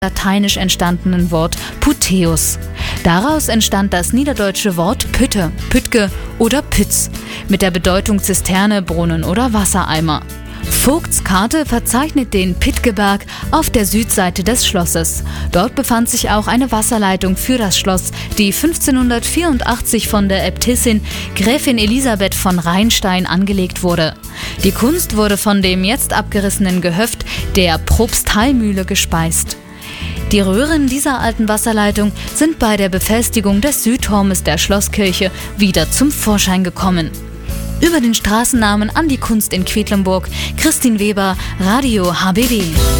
lateinisch entstandenen Wort Puteus. Daraus entstand das niederdeutsche Wort Pütte, Püttge oder Pütz mit der Bedeutung Zisterne, Brunnen oder Wassereimer. Vogts Karte verzeichnet den Pittgeberg auf der Südseite des Schlosses. Dort befand sich auch eine Wasserleitung für das Schloss, die 1584 von der Äbtissin Gräfin Elisabeth von Rheinstein angelegt wurde. Die Kunst wurde von dem jetzt abgerissenen Gehöft der Propsteimühle gespeist. Die Röhren dieser alten Wasserleitung sind bei der Befestigung des Südturmes der Schlosskirche wieder zum Vorschein gekommen. Über den Straßennamen an die Kunst in Quedlinburg, Christine Weber, Radio HBW.